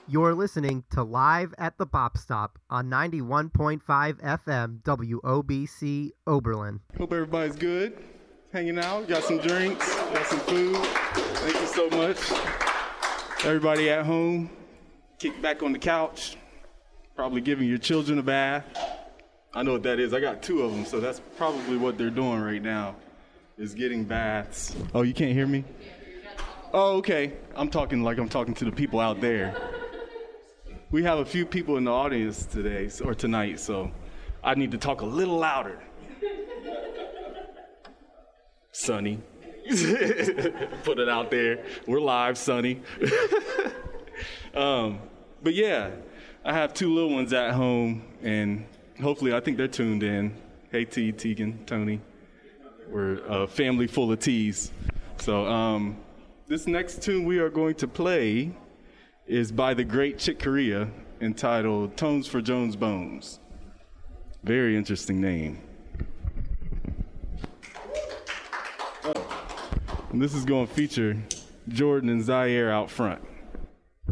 You're listening to Live at the Bop Stop on 91.5 FM WOBC Oberlin. Hope everybody's good, hanging out, got some drinks, got some food. Thank you so much. Everybody at home, kick back on the couch, probably giving your children a bath. I know what that is. I got 2 of them, so that's probably what they're doing right now, is getting baths. Oh, you can't hear me? Oh, okay. I'm talking to the people out there. We have a few people in the audience today, or tonight, so I need to talk a little louder. Sonny. Put it out there. We're live, Sonny. But yeah, I have 2 little ones at home, and hopefully I think they're tuned in. Hey, T, Tegan, Tony. We're a family full of T's. So this next tune we are going to play is by the great Chick Corea, entitled Tones for Jones Bones. Very interesting name. And this is going to feature Jordan and Zaire out front.